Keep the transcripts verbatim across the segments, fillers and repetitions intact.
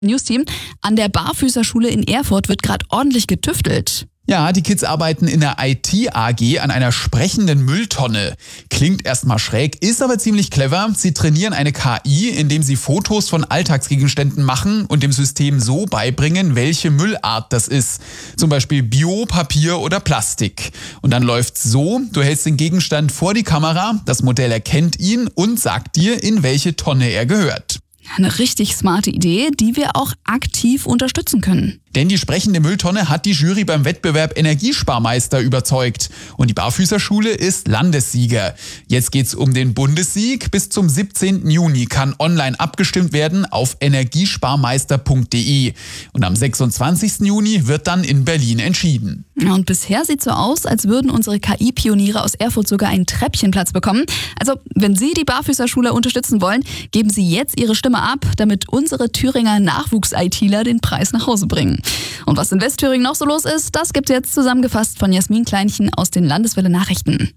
Newsteam, an der Barfüßerschule in Erfurt wird gerade ordentlich getüftelt. Ja, die Kids arbeiten in der I T-A G an einer sprechenden Mülltonne. Klingt erstmal schräg, ist aber ziemlich clever. Sie trainieren eine K I, indem sie Fotos von Alltagsgegenständen machen und dem System so beibringen, welche Müllart das ist. Zum Beispiel Bio, Papier oder Plastik. Und dann läuft's so, du hältst den Gegenstand vor die Kamera, das Modell erkennt ihn und sagt dir, in welche Tonne er gehört. Eine richtig smarte Idee, die wir auch aktiv unterstützen können. Denn die sprechende Mülltonne hat die Jury beim Wettbewerb Energiesparmeister überzeugt. Und die Barfüßerschule ist Landessieger. Jetzt geht's um den Bundessieg. Bis zum siebzehnten Juni kann online abgestimmt werden auf energiesparmeister punkt de. Und am sechsundzwanzigsten Juni wird dann in Berlin entschieden. Ja, und bisher sieht so aus, als würden unsere K I-Pioniere aus Erfurt sogar einen Treppchenplatz bekommen. Also, wenn Sie die Barfüßerschule unterstützen wollen, geben Sie jetzt Ihre Stimme ab, damit unsere Thüringer Nachwuchs-ITler den Preis nach Hause bringen. Und was in Westthüringen noch so los ist, das gibt's jetzt zusammengefasst von Jasmin Kleinchen aus den Landeswelle Nachrichten.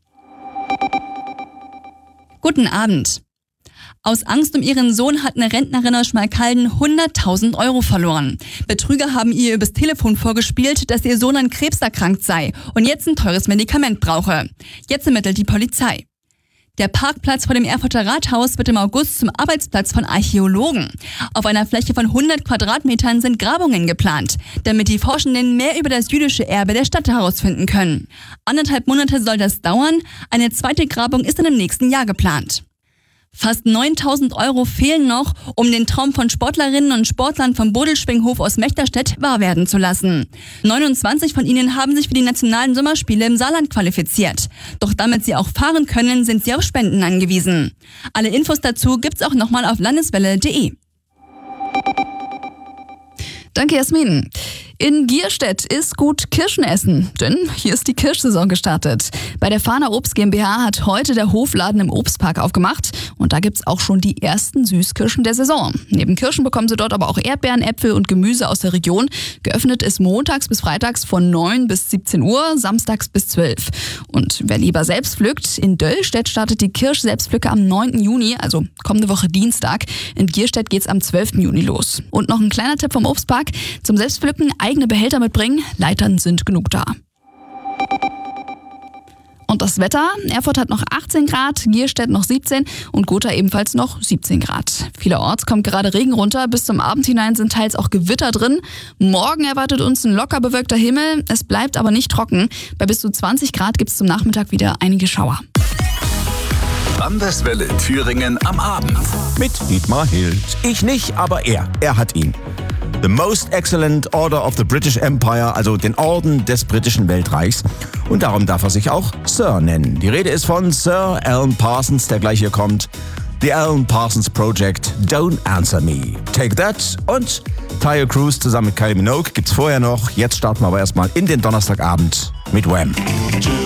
Guten Abend. Aus Angst um ihren Sohn hat eine Rentnerin aus Schmalkalden hunderttausend Euro verloren. Betrüger haben ihr übers Telefon vorgespielt, dass ihr Sohn an Krebs erkrankt sei und jetzt ein teures Medikament brauche. Jetzt ermittelt die Polizei. Der Parkplatz vor dem Erfurter Rathaus wird im August zum Arbeitsplatz von Archäologen. Auf einer Fläche von hundert Quadratmetern sind Grabungen geplant, damit die Forschenden mehr über das jüdische Erbe der Stadt herausfinden können. Anderthalb Monate soll das dauern. Eine zweite Grabung ist dann im nächsten Jahr geplant. Fast neuntausend Euro fehlen noch, um den Traum von Sportlerinnen und Sportlern vom Bodelschwinghof aus Mechterstedt wahr werden zu lassen. neunundzwanzig von ihnen haben sich für die nationalen Sommerspiele im Saarland qualifiziert. Doch damit sie auch fahren können, sind sie auf Spenden angewiesen. Alle Infos dazu gibt's auch nochmal auf landeswelle punkt de. Danke, Jasmin. In Gierstedt ist gut Kirschen essen, denn hier ist die Kirschsaison gestartet. Bei der Fahner Obst GmbH hat heute der Hofladen im Obstpark aufgemacht und da gibt's auch schon die ersten Süßkirschen der Saison. Neben Kirschen bekommen Sie dort aber auch Erdbeeren, Äpfel und Gemüse aus der Region. Geöffnet ist montags bis freitags von neun bis siebzehn Uhr, samstags bis zwölf. Und wer lieber selbst pflückt, in Döllstedt startet die Kirsch-Selbstpflücke am neunten Juni, also kommende Woche Dienstag. In Gierstedt geht's am zwölften Juni los. Und noch ein kleiner Tipp vom Obstpark: Zum Selbstpflücken eigene Behälter mitbringen, Leitern sind genug da. Und das Wetter: Erfurt hat noch achtzehn Grad, Gierstedt noch siebzehn und Gotha ebenfalls noch siebzehn Grad. Vielerorts kommt gerade Regen runter, bis zum Abend hinein sind teils auch Gewitter drin. Morgen erwartet uns ein locker bewölkter Himmel, es bleibt aber nicht trocken. Bei bis zu zwanzig Grad gibt es zum Nachmittag wieder einige Schauer. Landeswelle Thüringen am Abend. Mit Dietmar Hild. Ich nicht, aber er. Er hat ihn. The Most Excellent Order of the British Empire, also den Orden des britischen Weltreichs. Und darum darf er sich auch Sir nennen. Die Rede ist von Sir Alan Parsons, der gleich hier kommt. The Alan Parsons Project, Don't Answer Me. Take That und Tyre Cruise zusammen mit Kylie Minogue gibt's vorher noch. Jetzt starten wir aber erstmal in den Donnerstagabend mit Wham.